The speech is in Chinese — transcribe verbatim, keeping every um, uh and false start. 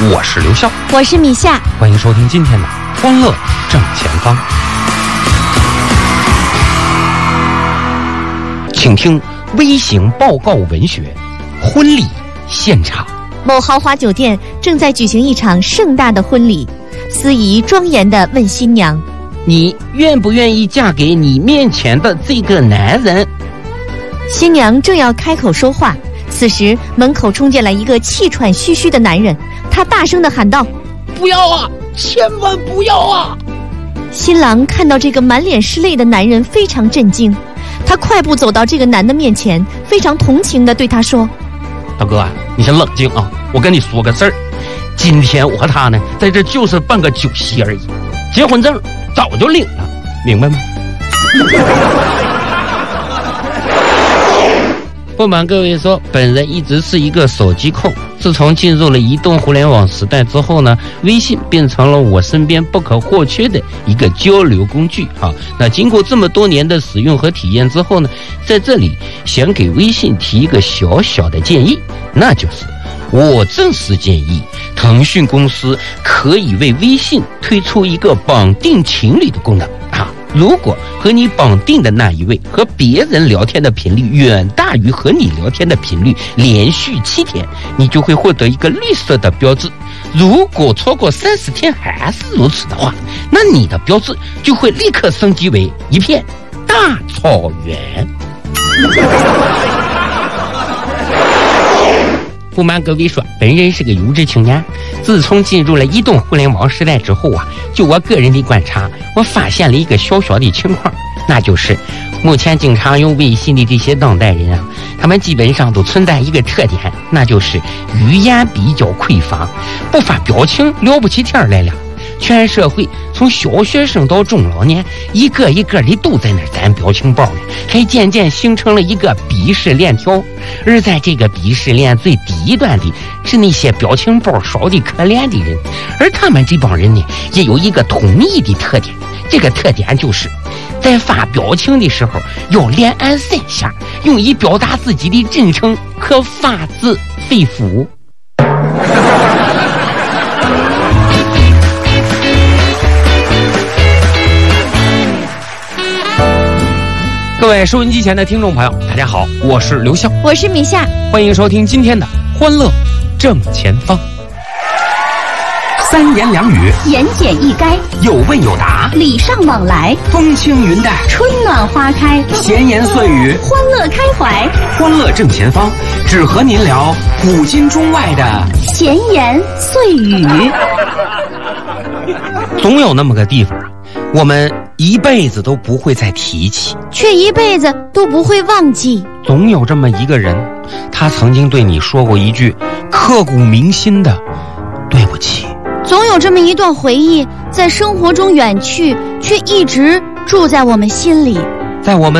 我是刘笑， 我是米夏， 欢迎收听今天的欢乐正前方。请听微型报告文学婚礼现场。 某豪华酒店正在举行一场盛大的婚礼，司仪庄严地问新娘： 你愿不愿意嫁给你面前的这个男人？ 新娘正要开口说话，此时门口冲进来一个气喘吁吁的男人，他大声地喊道： 不要啊，千万不要啊！ 新郎看到这个满脸是泪的男人非常震惊，他快步走到这个男的面前，非常同情地对他说： 大哥啊，你先冷静啊，我跟你说个事儿，今天我和他呢在这就是办个酒席而已，结婚证早就领了，明白吗？不瞒各位说，本人一直是一个手机控，自从进入了移动互联网时代之后呢，微信变成了我身边不可或缺的一个交流工具啊。那经过这么多年的使用和体验之后呢，在这里想给微信提一个小小的建议，那就是我正式建议腾讯公司可以为微信推出一个绑定情侣的功能啊。如果和你绑定的那一位和别人聊天的频率远大于和你聊天的频率，连续七天，你就会获得一个绿色的标志。如果超过三十天还是如此的话，那你的标志就会立刻升级为一片大草原。不瞒各位说，本人是个有志青年，自从进入了移动互联网时代之后啊，就我个人的观察，我发现了一个小小的情况，那就是目前经常用微信的这些当代人啊，他们基本上都存在一个特点，那就是语言比较匮乏，不发表情聊不起天来了。全社会从小学生到中老年，一个一个的都在那攒表情包呢，还渐渐形成了一个鄙视链条。而在这个鄙视链最底端的是那些表情包少的可怜的人，而他们这帮人呢，也有一个统一的特点，这个特点就是在发表情的时候要连按三下，用以表达自己的真诚和发自肺腑。各位收音机前的听众朋友，大家好，我是刘笑， 我是米夏， 欢迎收听今天的欢乐正前方。三言两语， 言简意赅， 有问有答， 礼尚往来， 风轻云淡， 春暖花开， 闲言碎语， 欢乐开怀。 欢乐正前方，只和您聊古今中外的闲言碎语。 总有那么个地方啊，我们一辈子都不会再提起， 却一辈子都不会忘记。 总有这么一个人，他曾经对你说过一句刻骨铭心的对不起。 总有这么一段回忆，在生活中远去，却一直住在我们心里。 在我们